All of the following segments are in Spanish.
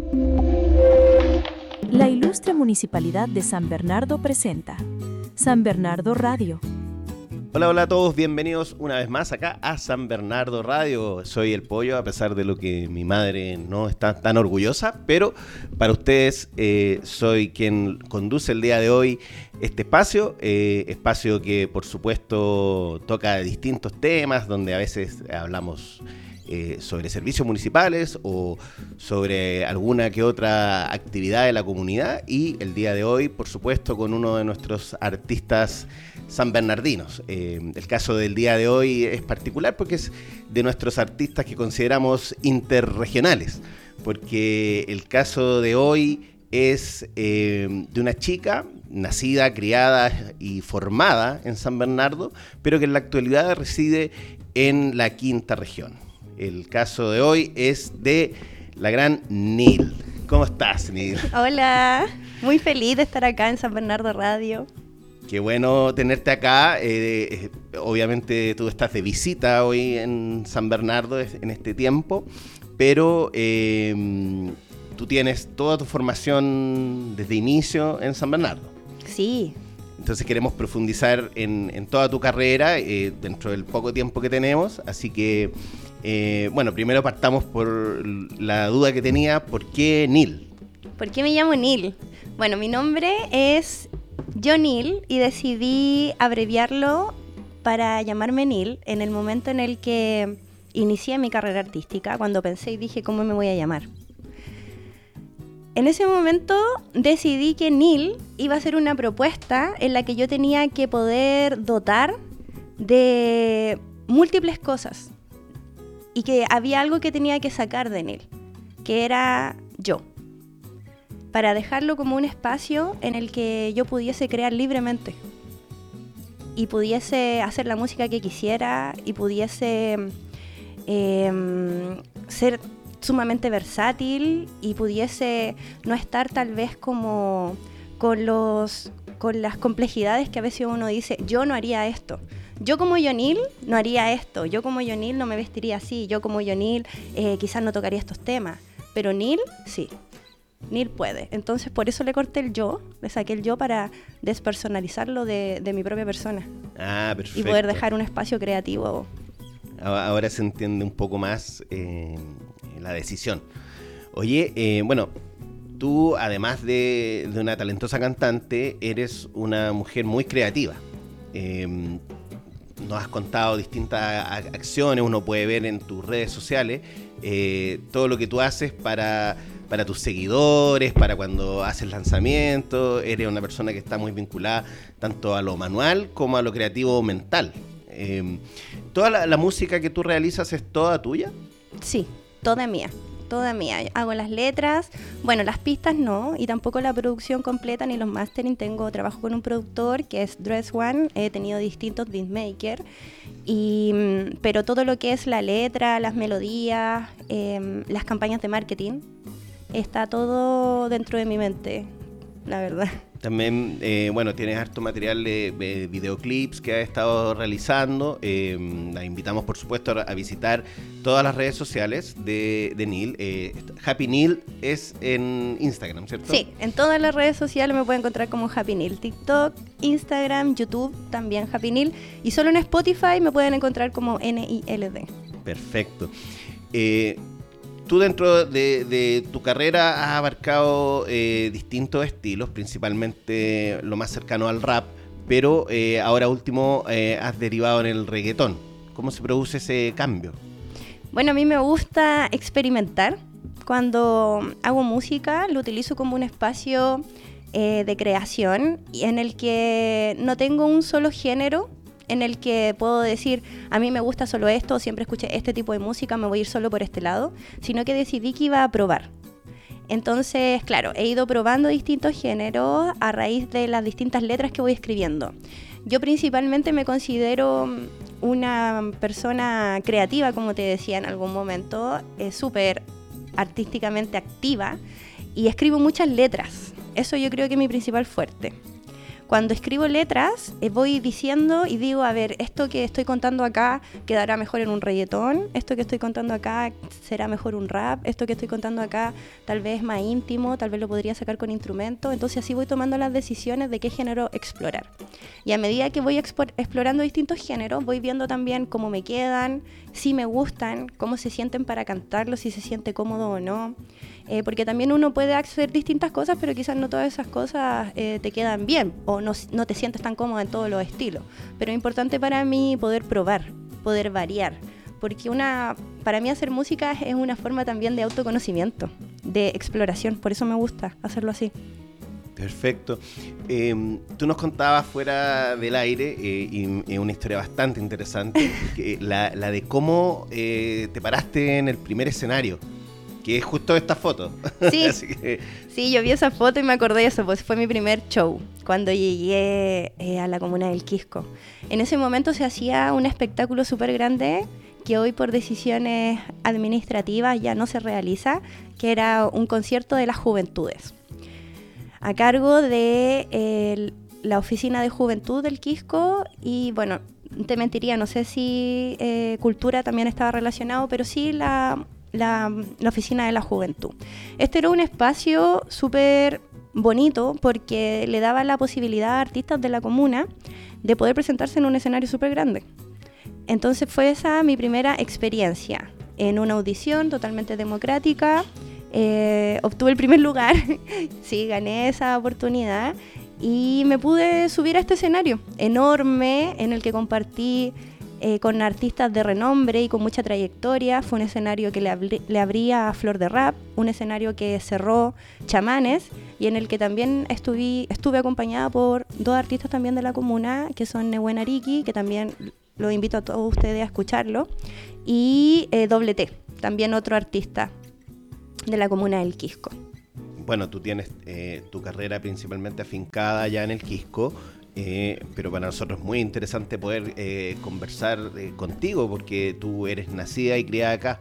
La ilustre Municipalidad de San Bernardo presenta San Bernardo Radio. Hola a todos, bienvenidos una vez más acá a San Bernardo Radio. Soy el Pollo, a pesar de lo que mi madre no está tan orgullosa, pero para ustedes soy quien conduce el día de hoy este espacio que por supuesto toca distintos temas, donde a veces hablamos sobre servicios municipales o sobre alguna que otra actividad de la comunidad, y el día de hoy, por supuesto, con uno de nuestros artistas sanbernardinos. El caso del día de hoy es particular porque es de nuestros artistas que consideramos interregionales, porque el caso de hoy es de una chica nacida, criada y formada en San Bernardo, pero que en la actualidad reside en la quinta región. El caso de hoy es de la gran Nil. ¿Cómo estás, Nil? Hola, muy feliz de estar acá en San Bernardo Radio. Qué bueno tenerte acá. Obviamente tú estás de visita hoy en San Bernardo en este tiempo, pero tú tienes toda tu formación desde inicio en San Bernardo. Sí. Entonces queremos profundizar en toda tu carrera dentro del poco tiempo que tenemos, así que bueno, primero partamos por la duda que tenía: ¿por qué Nil? ¿Por qué me llamo Nil? Bueno, mi nombre es Nil y decidí abreviarlo para llamarme Nil en el momento en el que inicié mi carrera artística, cuando pensé y dije, ¿cómo me voy a llamar? En ese momento decidí que Nil iba a ser una propuesta en la que yo tenía que poder dotar de múltiples cosas y que había algo que tenía que sacar de Nil, que era yo, para dejarlo como un espacio en el que yo pudiese crear libremente y pudiese hacer la música que quisiera y pudiese ser sumamente versátil y pudiese no estar tal vez como con las complejidades que a veces uno dice, yo no haría esto. Yo como Nil no haría esto, yo como Nil no me vestiría así, yo como Nil quizás no tocaría estos temas, pero Nil sí, Nil puede. Entonces por eso le corté el yo, le saqué el yo para despersonalizarlo de mi propia persona. Ah, perfecto. Y poder dejar un espacio creativo. Ahora se entiende un poco más la decisión. Oye, bueno, tú además de una talentosa cantante, eres una mujer muy creativa. Nos has contado distintas acciones, uno puede ver en tus redes sociales todo lo que tú haces para tus seguidores, para cuando haces lanzamientos. Eres una persona que está muy vinculada tanto a lo manual como a lo creativo mental. ¿Toda la música que tú realizas es toda tuya? Sí, toda mía. Hago las letras, bueno, las pistas no, y tampoco la producción completa ni los mastering. Trabajo con un productor que es Dress One, he tenido distintos beatmakers, pero todo lo que es la letra, las melodías, las campañas de marketing, está todo dentro de mi mente, la verdad. También, bueno, tienes harto material de videoclips que has estado realizando. La invitamos, por supuesto, a visitar todas las redes sociales de Nil. Happy Nil es en Instagram, ¿cierto? Sí, en todas las redes sociales me pueden encontrar como Happy Nil. TikTok, Instagram, YouTube, también Happy Nil. Y solo en Spotify me pueden encontrar como NILD. Perfecto. Tú dentro de tu carrera has abarcado distintos estilos, principalmente lo más cercano al rap, pero ahora último has derivado en el reggaetón. ¿Cómo se produce ese cambio? Bueno, a mí me gusta experimentar. Cuando hago música lo utilizo como un espacio de creación en el que no tengo un solo género, en el que puedo decir, a mí me gusta solo esto, siempre escuché este tipo de música, me voy a ir solo por este lado, sino que decidí que iba a probar. Entonces, claro, he ido probando distintos géneros a raíz de las distintas letras que voy escribiendo. Yo principalmente me considero una persona creativa, como te decía en algún momento, súper artísticamente activa, y escribo muchas letras. Eso yo creo que es mi principal fuerte. cuando escribo letras, voy diciendo y digo, a ver, esto que estoy contando acá quedará mejor en un reggaetón, esto que estoy contando acá será mejor un rap, esto que estoy contando acá tal vez más íntimo, tal vez lo podría sacar con instrumento. Entonces así voy tomando las decisiones de qué género explorar. Y a medida que voy explorando distintos géneros, voy viendo también cómo me quedan, si me gustan, cómo se sienten para cantarlo, si se siente cómodo o no. Porque también uno puede hacer distintas cosas, pero quizás no todas esas cosas te quedan bien o no te sientes tan cómoda en todos los estilos. Pero es importante para mí poder probar, poder variar, porque para mí hacer música es una forma también de autoconocimiento, de exploración, por eso me gusta hacerlo así. Perfecto. Tú nos contabas fuera del aire y una historia bastante interesante, la de cómo te paraste en el primer escenario, que es justo esta foto. Sí, sí, yo vi esa foto y me acordé de eso, pues fue mi primer show, cuando llegué a la comuna del Quisco. En ese momento se hacía un espectáculo súper grande, que hoy por decisiones administrativas ya no se realiza, que era un concierto de las juventudes, a cargo de la Oficina de Juventud del Quisco, y bueno, te mentiría, no sé si Cultura también estaba relacionado, pero sí la Oficina de la Juventud. Este era un espacio súper bonito porque le daba la posibilidad a artistas de la comuna de poder presentarse en un escenario súper grande. Entonces fue esa mi primera experiencia en una audición totalmente democrática. Obtuve el primer lugar, sí, gané esa oportunidad y me pude subir a este escenario enorme en el que compartí con artistas de renombre y con mucha trayectoria. Fue un escenario que le abría a Flor de Rap, un escenario que cerró Chamanes y en el que también estuve acompañada por dos artistas también de la comuna, que son Nehuen Ariki, que también los invito a todos ustedes a escucharlo, y Doble T, también otro artista de la comuna del Quisco. Bueno, tú tienes tu carrera principalmente afincada ya en el Quisco, pero para nosotros es muy interesante poder conversar contigo porque tú eres nacida y criada acá.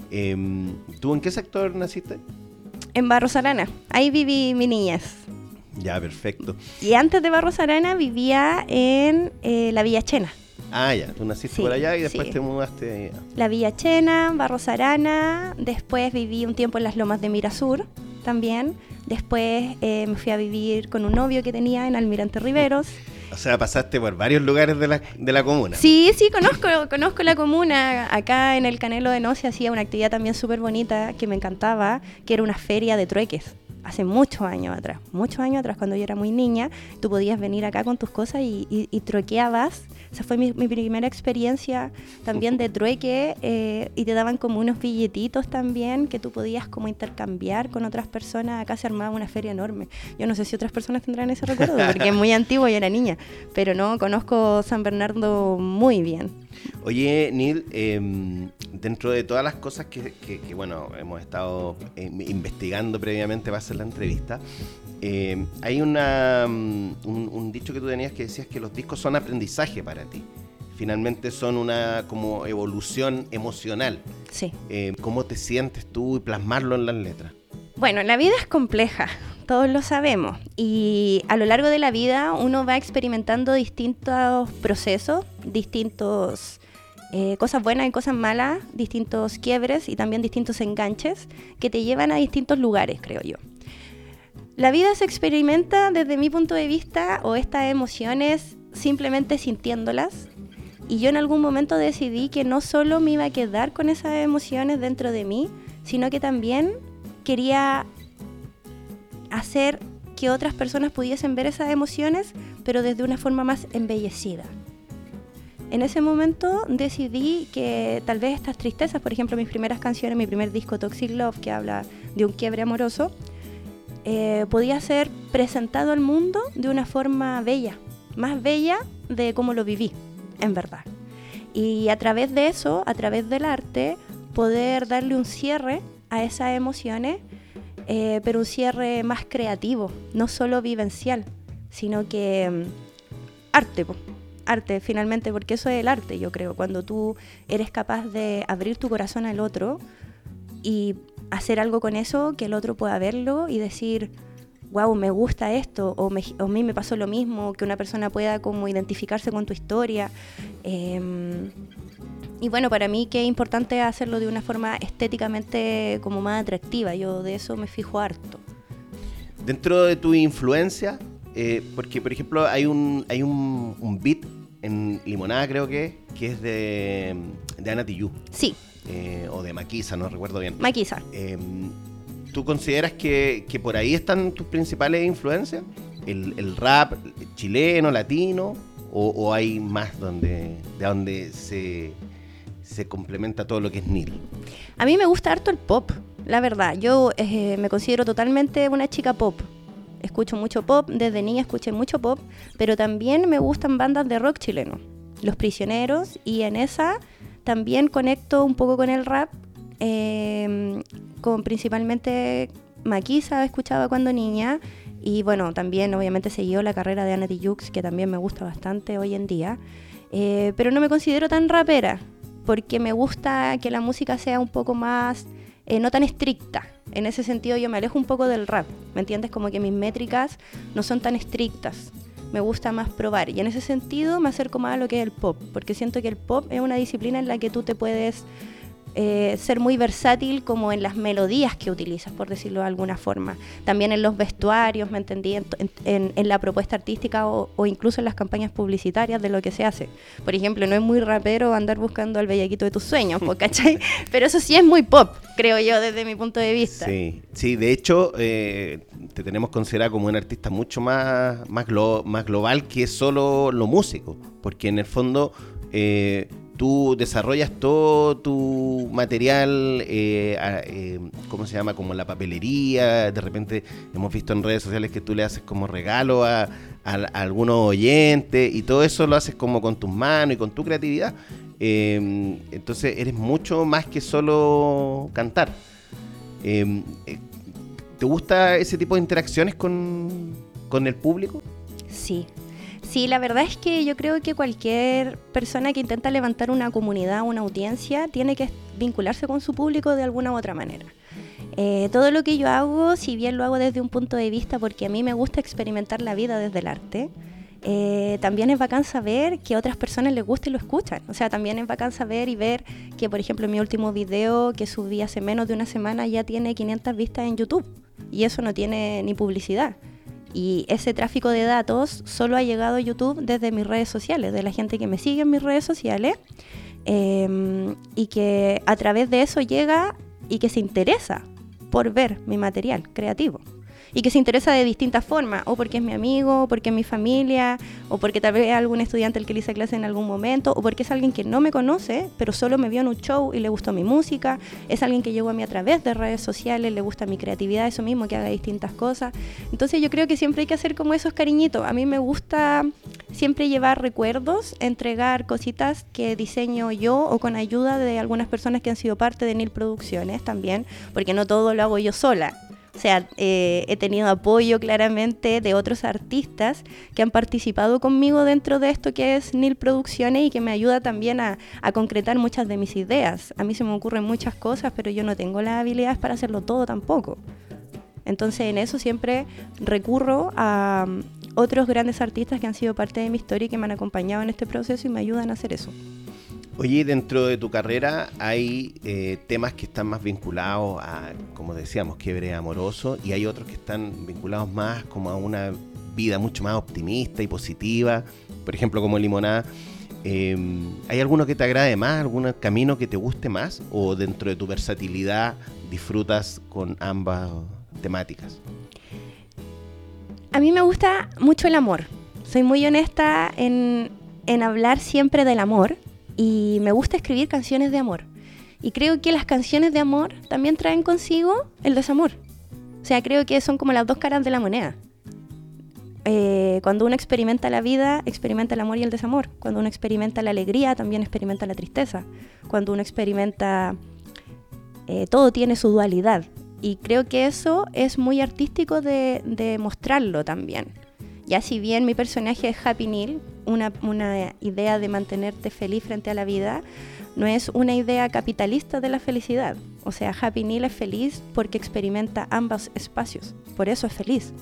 ¿Tú en qué sector naciste? En Barros Arana, ahí viví mi niñez. Ya, perfecto. Y antes de Barros Arana vivía en la Villa Chena. Ah, ya, tú naciste por allá y después te mudaste. La Villa Chena, Barros Arana, después viví un tiempo en las Lomas de Mirasur también. Después me fui a vivir con un novio que tenía en Almirante Riveros. O sea, pasaste por varios lugares de la comuna. Sí, conozco la comuna. Acá en el Canelo de No se hacía una actividad también súper bonita que me encantaba, que era una feria de trueques. Hace muchos años atrás, cuando yo era muy niña, tú podías venir acá con tus cosas y truequeabas. Esa fue mi primera experiencia también de trueque, y te daban como unos billetitos también que tú podías como intercambiar con otras personas. Acá se armaba una feria enorme. Yo no sé si otras personas tendrán ese recuerdo, porque es muy antiguo, yo era niña, pero no, conozco San Bernardo muy bien. Oye, Neil, dentro de todas las cosas que bueno, hemos estado investigando previamente para hacer la entrevista, hay un dicho que tú tenías que decías que los discos son aprendizaje para ti. Finalmente son una como evolución emocional. Sí. ¿Cómo te sientes tú y plasmarlo en las letras? Bueno, la vida es compleja, todos lo sabemos, y a lo largo de la vida uno va experimentando distintos procesos, distintos cosas buenas y cosas malas, distintos quiebres y también distintos enganches que te llevan a distintos lugares, creo yo. La vida se experimenta desde mi punto de vista, o estas emociones, simplemente sintiéndolas, y yo en algún momento decidí que no solo me iba a quedar con esas emociones dentro de mí, sino que también quería hacer que otras personas pudiesen ver esas emociones, pero desde una forma más embellecida. En ese momento decidí que tal vez estas tristezas, por ejemplo, mis primeras canciones, mi primer disco Toxic Love, que habla de un quiebre amoroso, podía ser presentado al mundo de una forma bella, más bella de cómo lo viví, en verdad. Y a través de eso, a través del arte, poder darle un cierre a esas emociones, pero un cierre más creativo, no solo vivencial, sino que arte finalmente, porque eso es el arte, yo creo, cuando tú eres capaz de abrir tu corazón al otro y hacer algo con eso, que el otro pueda verlo y decir, wow, me gusta esto, o a mí me pasó lo mismo, que una persona pueda como identificarse con tu historia. Y bueno, para mí que es importante hacerlo de una forma estéticamente como más atractiva. Yo de eso me fijo harto. Dentro de tu influencia, porque por ejemplo hay un beat en Limonada, creo que es de Ana Tijoux. Sí. O de Maquisa, no recuerdo bien. Maquisa. ¿Tú consideras que por ahí están tus principales influencias? ¿El rap chileno, latino? ¿O hay más de donde se complementa todo lo que es Nil? A mí me gusta harto el pop, la verdad. Yo me considero totalmente una chica pop. Escucho mucho pop, desde niña escuché mucho pop, pero también me gustan bandas de rock chileno. Los Prisioneros, y en esa también conecto un poco con el rap, con principalmente Maquisa, escuchaba cuando niña, y bueno, también obviamente siguió la carrera de Ana Tijoux, que también me gusta bastante hoy en día, pero no me considero tan rapera, porque me gusta que la música sea un poco más, no tan estricta. En ese sentido yo me alejo un poco del rap, ¿me entiendes? Como que mis métricas no son tan estrictas. Me gusta más probar, y en ese sentido me acerco más a lo que es el pop, porque siento que el pop es una disciplina en la que tú te puedes ser muy versátil como en las melodías que utilizas, por decirlo de alguna forma. También en los vestuarios, ¿me entendí? En la propuesta artística o incluso en las campañas publicitarias de lo que se hace. Por ejemplo, no es muy rapero andar buscando al bellaquito de tus sueños, ¿cachai? Pero eso sí es muy pop, creo yo, desde mi punto de vista. Sí, de hecho, te tenemos considerada como un artista mucho más global que solo lo músico, porque en el fondo tú desarrollas todo tu material, ¿cómo se llama? Como la papelería. De repente hemos visto en redes sociales que tú le haces como regalo a algunos oyentes, y todo eso lo haces como con tus manos y con tu creatividad. Entonces eres mucho más que solo cantar. ¿Te gusta ese tipo de interacciones con el público? Sí, la verdad es que yo creo que cualquier persona que intenta levantar una comunidad, una audiencia, tiene que vincularse con su público de alguna u otra manera. Todo lo que yo hago, si bien lo hago desde un punto de vista porque a mí me gusta experimentar la vida desde el arte, también es bacán saber que a otras personas les gusta y lo escuchan. O sea, también es bacán saber y ver que, por ejemplo, mi último video que subí hace menos de una semana ya tiene 500 vistas en YouTube, y eso no tiene ni publicidad. Y ese tráfico de datos solo ha llegado a YouTube desde mis redes sociales, de la gente que me sigue en mis redes sociales, y que a través de eso llega y que se interesa por ver mi material creativo. Y que se interesa de distintas formas, o porque es mi amigo, o porque es mi familia, o porque tal vez es algún estudiante al que le hice clase en algún momento, o porque es alguien que no me conoce, pero solo me vio en un show y le gustó mi música, es alguien que llegó a mí a través de redes sociales, le gusta mi creatividad, eso mismo, que haga distintas cosas. Entonces yo creo que siempre hay que hacer como esos cariñitos. A mí me gusta siempre llevar recuerdos, entregar cositas que diseño yo o con ayuda de algunas personas que han sido parte de Nil Producciones también, porque no todo lo hago yo sola. O sea, he tenido apoyo claramente de otros artistas que han participado conmigo dentro de esto que es Nil Producciones, y que me ayuda también a concretar muchas de mis ideas. A mí se me ocurren muchas cosas, pero yo no tengo las habilidades para hacerlo todo tampoco. Entonces en eso siempre recurro a otros grandes artistas que han sido parte de mi historia y que me han acompañado en este proceso y me ayudan a hacer eso. Oye, dentro de tu carrera hay temas que están más vinculados a, como decíamos, quiebre amoroso, y hay otros que están vinculados más como a una vida mucho más optimista y positiva, por ejemplo como Limonada. ¿Hay alguno que te agrade más, algún camino que te guste más, o dentro de tu versatilidad disfrutas con ambas temáticas? A mí me gusta mucho el amor. Soy muy honesta en hablar siempre del amor. Y me gusta escribir canciones de amor. Y creo que las canciones de amor también traen consigo el desamor. O sea, creo que son como las dos caras de la moneda. Cuando uno experimenta la vida, experimenta el amor y el desamor. Cuando uno experimenta la alegría, también experimenta la tristeza. Cuando uno experimenta... todo tiene su dualidad. Y creo que eso es muy artístico de mostrarlo también. Ya si bien mi personaje es Happy Nil, una idea de mantenerte feliz frente a la vida, no es una idea capitalista de la felicidad. O sea, Happy Nil es feliz porque experimenta ambos espacios, por eso es feliz.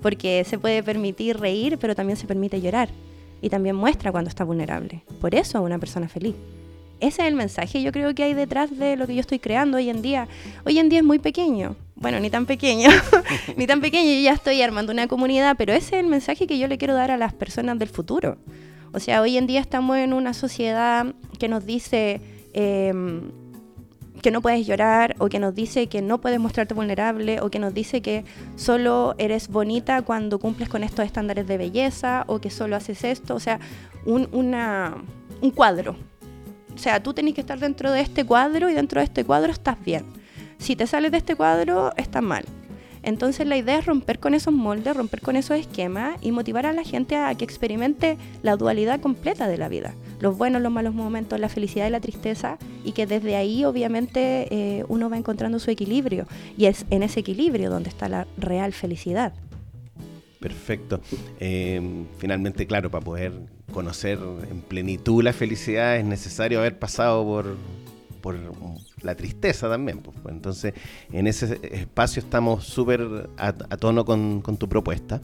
porque se puede permitir reír, pero también se permite llorar. Y también muestra cuando está vulnerable. Por eso es una persona feliz. Ese es el mensaje, yo creo que hay detrás de lo que yo estoy creando hoy en día. Hoy en día es muy pequeño. Bueno, ni tan pequeño. Ni tan pequeño, yo ya estoy armando una comunidad, pero ese es el mensaje que yo le quiero dar a las personas del futuro. O sea, hoy en día estamos en una sociedad que nos dice que no puedes llorar, o que nos dice que no puedes mostrarte vulnerable, o que nos dice que solo eres bonita cuando cumples con estos estándares de belleza, o que solo haces esto. O sea, un cuadro. O sea, tú tenés que estar dentro de este cuadro, y dentro de este cuadro estás bien. Si te sales de este cuadro, estás mal. Entonces la idea es romper con esos moldes, romper con esos esquemas y motivar a la gente a que experimente la dualidad completa de la vida. Los buenos, los malos momentos, la felicidad y la tristeza, y que desde ahí obviamente uno va encontrando su equilibrio. Y es en ese equilibrio donde está la real felicidad. Perfecto. Finalmente, claro, para poder conocer en plenitud la felicidad es necesario haber pasado por la tristeza también. Pues. Entonces, en ese espacio estamos súper a tono con tu propuesta.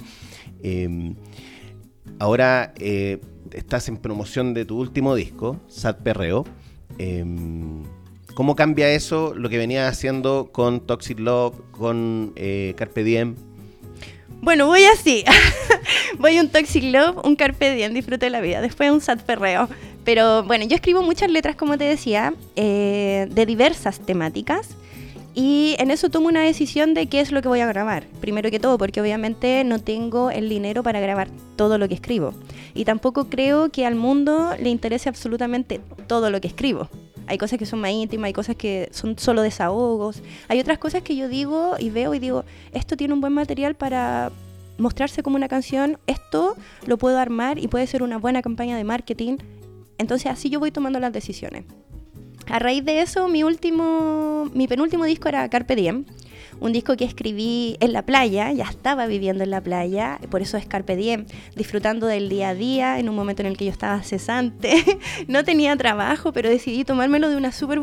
Ahora estás en promoción de tu último disco, Sad Perreo. ¿Cómo cambia eso lo que venías haciendo con Toxic Love, con Carpe Diem? Bueno, voy así. Voy un Toxic Love, un Carpe Diem, disfrute la vida. Después un Sad Perreo. Pero bueno, yo escribo muchas letras, como te decía, de diversas temáticas. Y en eso tomo una decisión de qué es lo que voy a grabar. Primero que todo, porque obviamente no tengo el dinero para grabar todo lo que escribo. Y tampoco creo que al mundo le interese absolutamente todo lo que escribo. Hay cosas que son más íntimas, hay cosas que son solo desahogos. Hay otras cosas que yo digo y veo y digo, esto tiene un buen material para mostrarse como una canción, esto lo puedo armar y puede ser una buena campaña de marketing. Entonces así yo voy tomando las decisiones. A raíz de eso, mi penúltimo disco era Carpe Diem, un disco que escribí en la playa, ya estaba viviendo en la playa, por eso es Carpe Diem, disfrutando del día a día, en un momento en el que yo estaba cesante, no tenía trabajo, pero decidí tomármelo de una súper